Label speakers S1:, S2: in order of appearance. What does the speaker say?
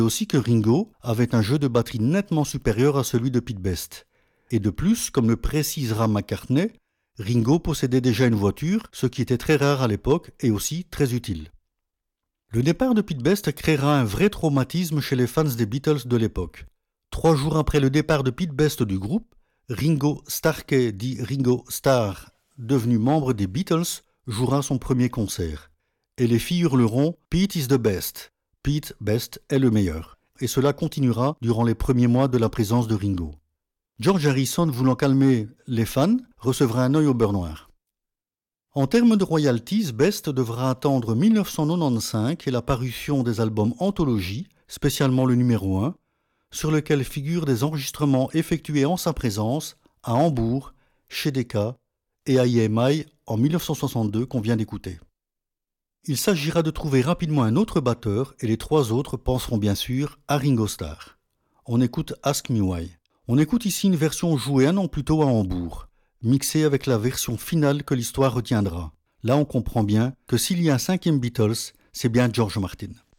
S1: aussi que Ringo avait un jeu de batterie nettement supérieur à celui de Pete Best. Et de plus, comme le précisera McCartney, Ringo possédait déjà une voiture, ce qui était très rare à l'époque et aussi très utile. Le départ de Pete Best créera un vrai traumatisme chez les fans des Beatles de l'époque. 3 jours après le départ de Pete Best du groupe, Ringo Starkey, dit Ringo Starr, devenu membre des Beatles, jouera son premier concert. Et les filles hurleront « Pete is the best ». Pete Best est le meilleur. Et cela continuera durant les premiers mois de la présence de Ringo. George Harrison, voulant calmer les fans, recevra un œil au beurre noir. En termes de royalties, Best devra attendre 1995 et la parution des albums Anthologie, spécialement le numéro 1, sur lequel figurent des enregistrements effectués en sa présence à Hambourg, chez Decca et à EMI en 1962 qu'on vient d'écouter. Il s'agira de trouver rapidement un autre batteur et les 3 autres penseront bien sûr à Ringo Starr. On écoute Ask Me Why. On écoute ici une version jouée 1 an plus tôt à Hambourg, mixée avec la version finale que l'histoire retiendra. Là on comprend bien que s'il y a un 5e Beatles, c'est bien George Martin.